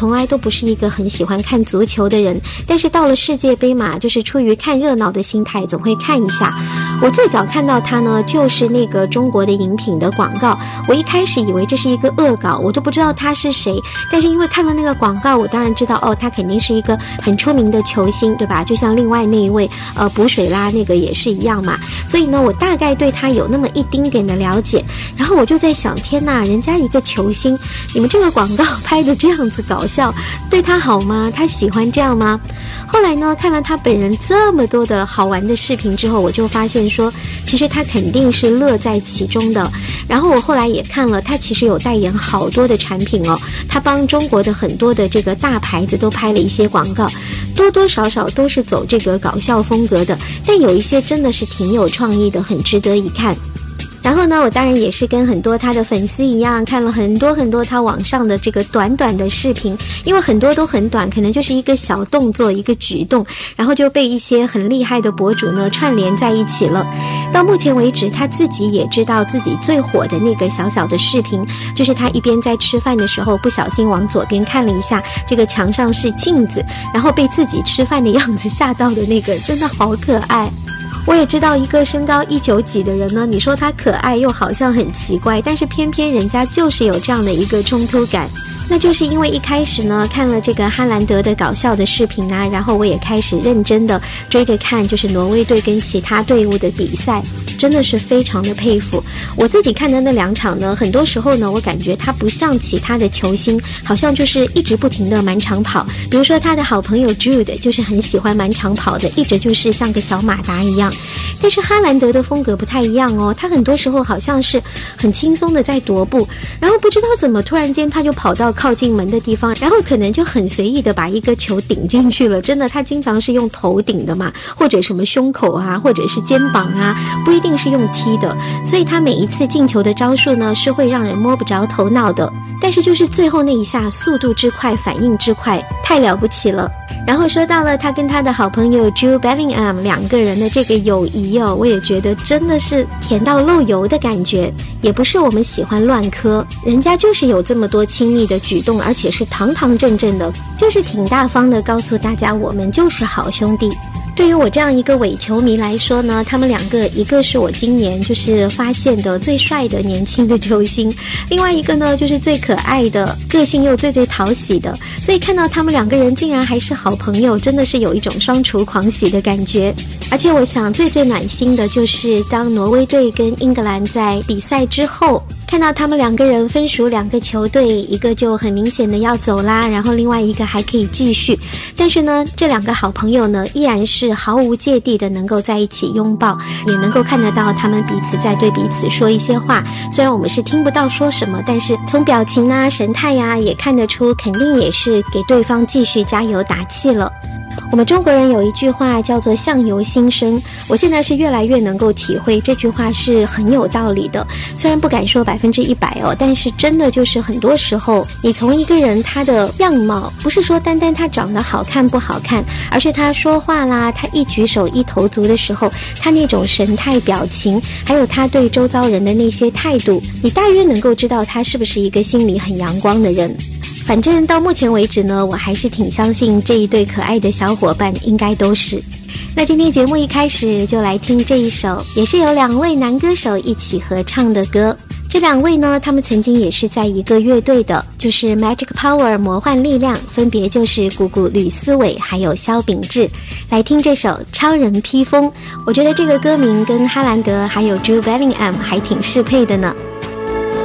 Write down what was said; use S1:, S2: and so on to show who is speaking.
S1: 从来都不是一个很喜欢看足球的人，但是到了世界杯嘛，就是出于看热闹的心态，总会看一下。我最早看到他呢，就是那个中国的饮品的广告，我一开始以为这是一个恶搞，我都不知道他是谁，但是因为看了那个广告，我当然知道哦，他肯定是一个很出名的球星，对吧？就像另外那一位补水啦那个也是一样嘛，所以呢我大概对他有那么一丁点的了解，然后我就在想，天哪，人家一个球星，你们这个广告拍的这样子搞笑，对他好吗？他喜欢这样吗？后来呢，看了他本人这么多的好玩的视频之后，我就发现说，其实他肯定是乐在其中的。然后我后来也看了，他其实有代言好多的产品哦，他帮中国的很多的这个大牌子都拍了一些广告，多多少少都是走这个搞笑风格的，但有一些真的是挺有创意的，很值得一看。然后呢，我当然也是跟很多他的粉丝一样，看了很多很多他网上的这个短短的视频，因为很多都很短，可能就是一个小动作，一个举动，然后就被一些很厉害的博主呢串联在一起了。到目前为止，他自己也知道自己最火的那个小小的视频，就是他一边在吃饭的时候不小心往左边看了一下，这个墙上是镜子，然后被自己吃饭的样子吓到的那个，真的好可爱。我也知道一个身高190几的人呢，你说他可爱又好像很奇怪，但是偏偏人家就是有这样的一个冲突感。那就是因为一开始呢看了这个哈兰德的搞笑的视频啊，然后我也开始认真的追着看就是挪威队跟其他队伍的比赛，真的是非常的佩服。我自己看的那2场呢，很多时候呢我感觉他不像其他的球星，好像就是一直不停的满场跑，比如说他的好朋友 Jude 就是很喜欢满场跑的，一直就是像个小马达一样。但是哈兰德的风格不太一样哦，他很多时候好像是很轻松的在踱步，然后不知道怎么突然间他就跑到靠近门的地方，然后可能就很随意的把一个球顶进去了。真的，他经常是用头顶的嘛，或者什么胸口啊，或者是肩膀啊，不一定是用踢的，所以他每一次进球的招数呢是会让人摸不着头脑的，但是就是最后那一下速度之快，反应之快，太了不起了。然后说到了他跟他的好朋友 Jude Bellingham 2个人的这个友谊哦，我也觉得真的是甜到漏油的感觉，也不是我们喜欢乱磕，人家就是有这么多亲密的举动，而且是堂堂正正的，就是挺大方的告诉大家我们就是好兄弟。对于我这样一个伪球迷来说呢，他们2个，一个是我今年就是发现的最帅的年轻的球星，另外一个呢就是最可爱的，个性又最讨喜的，所以看到他们2个人竟然还是好朋友，真的是有一种双厨狂喜的感觉。而且我想最暖心的就是当挪威队跟英格兰在比赛之后，看到他们2个人分属2个球队，一个就很明显的要走啦，然后另外一个还可以继续，但是呢这2个好朋友呢依然是毫无芥蒂的能够在一起拥抱，也能够看得到他们彼此在对彼此说一些话，虽然我们是听不到说什么，但是从表情啊神态啊也看得出肯定也是给对方继续加油打气了。我们中国人有一句话叫做相由心生，我现在是越来越能够体会这句话是很有道理的，虽然不敢说100%哦，但是真的就是很多时候你从一个人他的样貌，不是说单单他长得好看不好看，而是他说话啦，他一举手一投足的时候，他那种神态表情，还有他对周遭人的那些态度，你大约能够知道他是不是一个心里很阳光的人。反正到目前为止呢，我还是挺相信这一对可爱的小伙伴应该都是。那今天节目一开始就来听这一首，也是有2位男歌手一起合唱的歌。这2位呢，他们曾经也是在一个乐队的，就是 Magic Power 魔幻力量，分别就是谷谷吕思伟还有萧秉治。来听这首超人披风，我觉得这个歌名跟哈兰德还有 Jude Bellingham 还挺适配的呢。